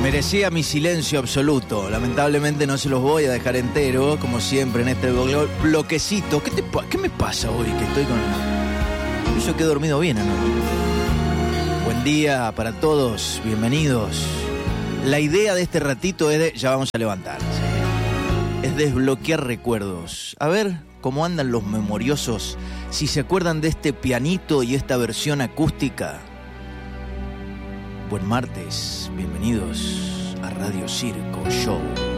Merecía mi silencio absoluto. Lamentablemente no se los voy a dejar entero, como siempre en este bloquecito. ¿Qué me pasa hoy? Que estoy con... Yo que he dormido bien anoche. Buen día para todos, bienvenidos. La idea de este ratito es de... Ya vamos a levantar. Es desbloquear recuerdos. A ver cómo andan los memoriosos. Si se acuerdan de este pianito y esta versión acústica. Buen martes, bienvenidos a Radio Circo Show.